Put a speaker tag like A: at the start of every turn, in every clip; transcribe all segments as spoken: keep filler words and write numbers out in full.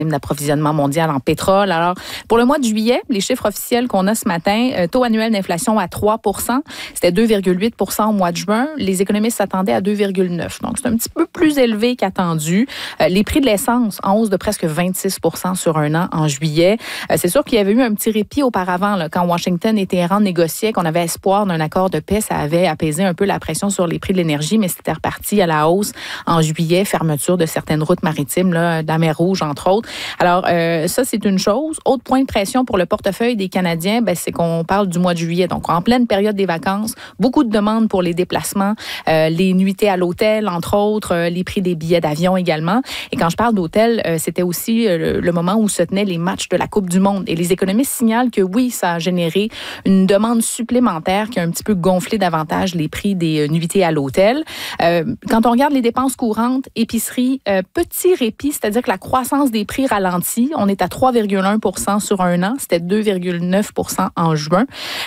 A: d'approvisionnement mondial en pétrole. Alors, pour le mois de juillet, les chiffres officiels qu'on a ce matin, euh, taux annuel d'inflation à trois pour cent. C'était deux virgule huit pour cent au mois de juin. Les économistes s'attendaient à deux virgule neuf. Donc, c'est un petit peu plus élevé qu'attendu. Euh, les prix de l'essence en hausse de presque vingt-six pour cent sur un an en juillet. Euh, c'est sûr qu'il y avait eu un petit répit auparavant, là, quand Washington et Téhéran négociaient, qu'on avait espoir d'un accord de paix. Ça avait apaisé un peu la pression sur les prix de l'énergie, mais c'était reparti à la hausse en juillet. Fermeture de certaines routes maritimes, là, de la mer Rouge, entre autres. Alors, euh, ça, c'est une chose. Autre point de pression pour le portefeuille des Canadiens, ben, c'est qu'on parle du mois de juillet. Donc, en pleine période des vacances, beaucoup de demandes pour les déplacements, euh, les nuitées à l'hôtel, entre autres, euh, les prix des billets d'avion également. Et quand je parle d'hôtel, euh, c'était aussi euh, le moment où se tenaient les matchs de la Coupe du Monde. Et les économistes signalent que oui, ça a généré une demande supplémentaire qui a un petit peu gonflé davantage les prix des euh, nuitées à l'hôtel. Euh, quand on regarde les dépenses courantes, épicerie, euh, petit répit, c'est-à-dire que la croissance des prix ralentit. On est à trois virgule un pour cent sur un an. C'était deux virgule neuf pour cent en juin.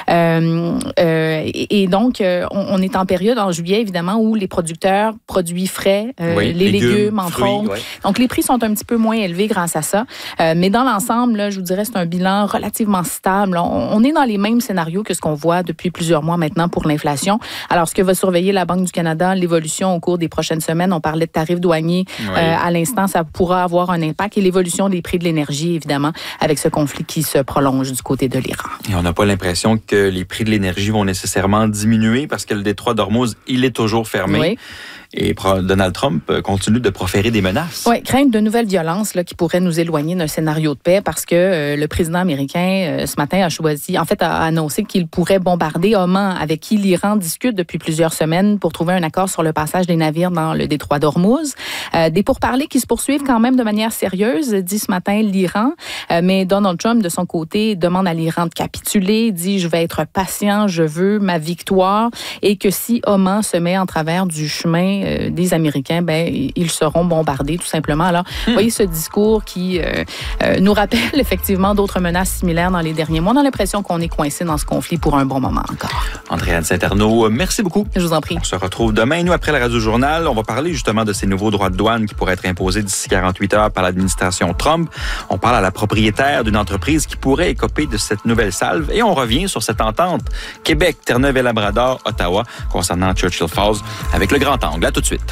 A: Euh, euh, et, et donc, euh, on, on est en période en juillet, évidemment, où les producteurs, produits frais, euh,
B: oui,
A: les légumes,
B: légumes
A: entre
B: fruits,
A: autres.
B: Ouais.
A: Donc, les prix sont un petit peu moins élevés grâce à ça. Euh, mais dans l'ensemble, là, je vous dirais, c'est un bilan relativement stable. On, on est dans les mêmes scénarios que ce qu'on voit depuis plusieurs mois maintenant pour l'inflation. Alors, ce que va surveiller la Banque du Canada, l'évolution au cours des prochaines semaines, on parlait de tarifs douaniers oui. euh, à l'instant, ça pourra avoir un impact et l'évolution des prix de l'énergie, évidemment, avec ce conflit qui se prolonge du côté de l'Iran.
B: Et on n'a pas l'impression que les prix de l'énergie vont nécessairement diminuer parce que le détroit d'Ormuz, il est toujours fermé. Oui. Et Donald Trump continue de proférer des menaces.
A: Oui, crainte de nouvelles violences là, qui pourraient nous éloigner d'un scénario de paix parce que euh, le président américain, euh, ce matin, a choisi, en fait, a annoncé qu'il pourrait bombarder Oman, avec qui l'Iran discute depuis plusieurs semaines pour trouver un accord sur le passage des navires dans le détroit d'Ormuz. Euh, des pourparlers qui se poursuivent quand même de manière sérieuse, dit ce matin l'Iran. Euh, mais Donald Trump, de son côté, demande à l'Iran de capituler, dit « Je vais être patient, je veux ma victoire » et que si Oman se met en travers du chemin Euh, des Américains, ben ils seront bombardés tout simplement. Alors, hmm. vous voyez ce discours qui euh, euh, nous rappelle effectivement d'autres menaces similaires dans les derniers mois. On a l'impression qu'on est coincé dans ce conflit pour un bon moment encore.
B: Andréane Saint-Arnaud, merci beaucoup.
A: Je vous en prie.
B: On se retrouve demain. Nous, après la Radio-Journal, on va parler justement de ces nouveaux droits de douane qui pourraient être imposés d'ici quarante-huit heures par l'administration Trump. On parle à la propriétaire d'une entreprise qui pourrait écoper de cette nouvelle salve et on revient sur cette entente Québec, Terre-Neuve et Labrador, Ottawa concernant Churchill Falls avec le grand angle. À tout de suite.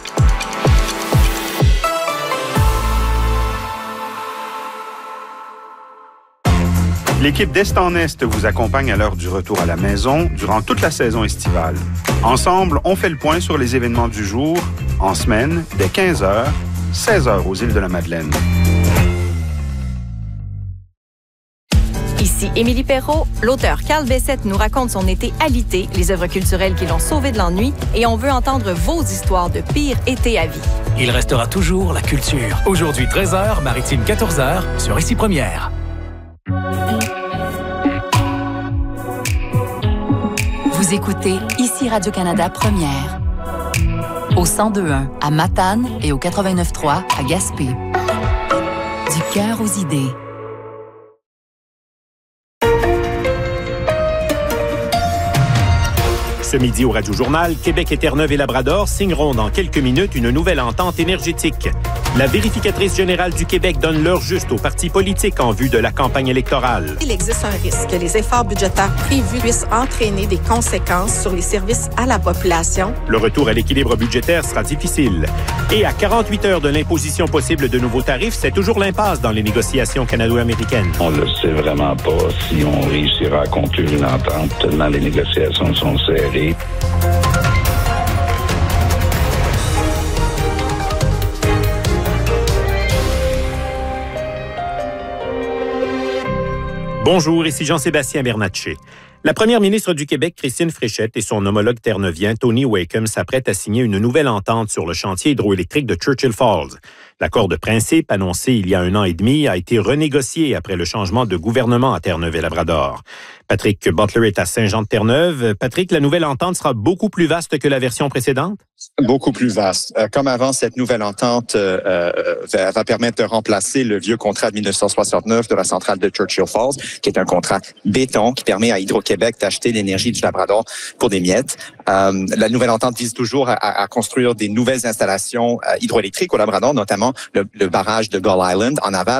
C: L'équipe d'Est en Est vous accompagne à l'heure du retour à la maison durant toute la saison estivale. Ensemble, on fait le point sur les événements du jour, en semaine, dès quinze heures, seize heures aux îles de la Madeleine.
D: Ici Émilie Perrault. L'auteur Carl Bessette nous raconte son été alité, les œuvres culturelles qui l'ont sauvé de l'ennui, et on veut entendre vos histoires de pire été à vie.
E: Il restera toujours la culture. Aujourd'hui, treize heures, Maritime, quatorze heures, sur Ici Première.
F: Vous écoutez Ici Radio-Canada Première. Au cent deux un à Matane et au quatre-vingt-neuf trois à Gaspé. Du cœur aux idées.
G: Ce midi au Radio-Journal, Québec et Terre-Neuve et Labrador signeront dans quelques minutes une nouvelle entente énergétique. La vérificatrice générale du Québec donne l'heure juste aux partis politiques en vue de la campagne électorale.
H: Il existe un risque que les efforts budgétaires prévus puissent entraîner des conséquences sur les services à la population.
G: Le retour à l'équilibre budgétaire sera difficile. Et à quarante-huit heures de l'imposition possible de nouveaux tarifs, c'est toujours l'impasse dans les négociations canado-américaines.
I: On ne sait vraiment pas si on réussira à conclure une entente tellement les négociations sont serrées.
G: Bonjour, ici Jean-Sébastien Bernatchez. La première ministre du Québec, Christine Fréchette, et son homologue terreneuvien, Tony Wakeham, s'apprêtent à signer une nouvelle entente sur le chantier hydroélectrique de Churchill Falls. L'accord de principe, annoncé il y a un an et demi, a été renégocié après le changement de gouvernement à Terre-Neuve et Labrador. Patrick Butler est à Saint-Jean-de-Terre-Neuve. Patrick, la nouvelle entente sera beaucoup plus vaste que la version précédente?
J: Beaucoup plus vaste. Euh, comme avant, cette nouvelle entente euh, euh, va permettre de remplacer le vieux contrat de dix-neuf cent soixante-neuf de la centrale de Churchill Falls, qui est un contrat béton qui permet à Hydro-Québec d'acheter l'énergie du Labrador pour des miettes. Euh, la nouvelle entente vise toujours à, à construire des nouvelles installations euh, hydroélectriques au Labrador, notamment le, le barrage de Gull Island en aval.